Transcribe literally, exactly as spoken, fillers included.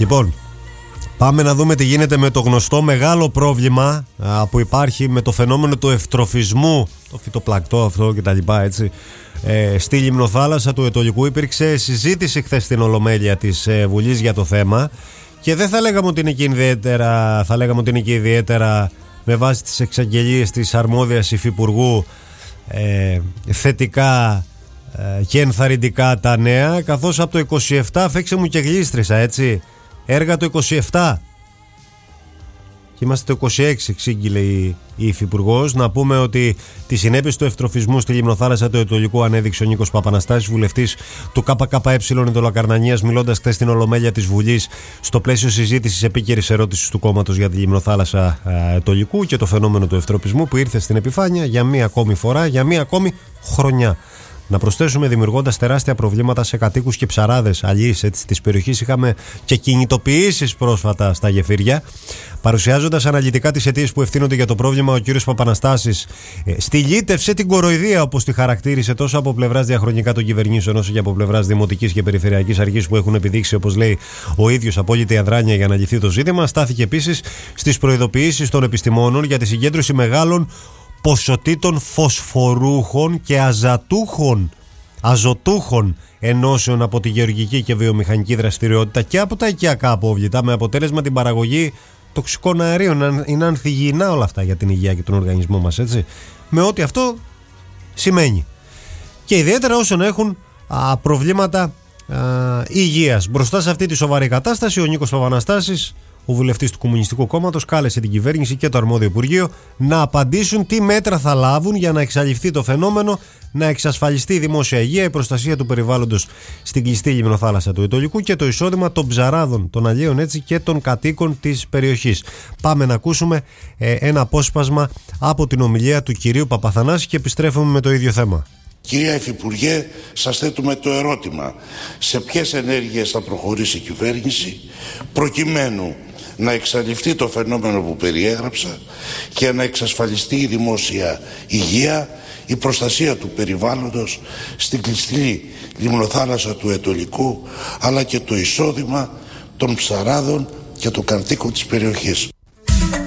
Λοιπόν, πάμε να δούμε τι γίνεται με το γνωστό μεγάλο πρόβλημα α, που υπάρχει με το φαινόμενο του ευτροφισμού, το φυτοπλακτό αυτό κτλ. Έτσι. Ε, στη λιμνοθάλασσα του Αιτωλικού υπήρξε συζήτηση χθες στην Ολομέλεια της ε, Βουλής για το θέμα και δεν θα λέγαμε ότι είναι και ιδιαίτερα, θα λέγαμε ότι είναι και ιδιαίτερα με βάση τις εξαγγελίες της αρμόδιας υφυπουργού ε, θετικά ε, και ενθαρρυντικά τα νέα, καθώς από το είκοσι επτά φέξε μου και γλίστρισα, έτσι. Έργα το είκοσι επτά και είμαστε το είκοσι έξι, εξήγηλε η, η υφυπουργός. Να πούμε ότι τις συνέπειες του ευτροφισμού στη λιμνοθάλασσα του Αιτωλικού ανέδειξε ο Νίκος Παπαναστάσης, βουλευτής του ΚΚΕ Εντολοκαρνανίας, μιλώντας χθες στην Ολομέλεια της Βουλής στο πλαίσιο συζήτησης επίκαιρης ερώτησης του κόμματος για τη λιμνοθάλασσα Αιτωλικού και το φαινόμενο του ευτροφισμού που ήρθε στην επιφάνεια για μία ακόμη φορά, για μία ακόμη χρονιά. Να προσθέσουμε, δημιουργώντας τεράστια προβλήματα σε κατοίκους και ψαράδες αλλιείς της περιοχής. Είχαμε και κινητοποιήσεις πρόσφατα στα γεφύρια. Παρουσιάζοντας αναλυτικά τις αιτίες που ευθύνονται για το πρόβλημα, ο κύριος Παπαναστάσης ε, στυλίτευσε την κοροϊδία, όπως τη χαρακτήρισε, τόσο από πλευράς διαχρονικά των κυβερνήσεων όσο και από πλευράς δημοτικής και περιφερειακής αρχής, που έχουν επιδείξει, όπως λέει ο ίδιος, απόλυτη αδράνεια για να λυθεί το ζήτημα. Στάθηκε επίσης στις προειδοποιήσεις των επιστημόνων για τη συγκέντρωση μεγάλων ποσοτήτων φωσφορούχων και αζατούχων, αζωτούχων ενώσεων από τη γεωργική και βιομηχανική δραστηριότητα και από τα οικιακά απόβλητα, με αποτέλεσμα την παραγωγή τοξικών αερίων. Είναι ανθυγιεινά όλα αυτά για την υγεία και τον οργανισμό μας, έτσι, με ό,τι αυτό σημαίνει. Και ιδιαίτερα όσων έχουν α, προβλήματα α, υγείας. Μπροστά σε αυτή τη σοβαρή κατάσταση, ο Νίκος Παπαναστάσης, ο βουλευτής του Κομμουνιστικού Κόμματος, κάλεσε την κυβέρνηση και το αρμόδιο Υπουργείο να απαντήσουν τι μέτρα θα λάβουν για να εξαλειφθεί το φαινόμενο, να εξασφαλιστεί η δημόσια υγεία, η προστασία του περιβάλλοντος στην κλειστή λιμνοθάλασσα του Αιτωλικού και το εισόδημα των ψαράδων, των αλλιέων, έτσι, και των κατοίκων της περιοχής. Πάμε να ακούσουμε ε, ένα απόσπασμα από την ομιλία του κυρίου Παπαθανάση και επιστρέφουμε με το ίδιο θέμα. Κυρία Υφυπουργέ, σας θέτουμε το ερώτημα: σε ποιες ενέργειες θα προχωρήσει η κυβέρνηση προκειμένου να εξαλειφθεί το φαινόμενο που περιέγραψα και να εξασφαλιστεί η δημόσια υγεία, η προστασία του περιβάλλοντος στην κλειστή λιμνοθάλασσα του Αιτωλικού, αλλά και το εισόδημα των ψαράδων και των κατοίκων της περιοχής.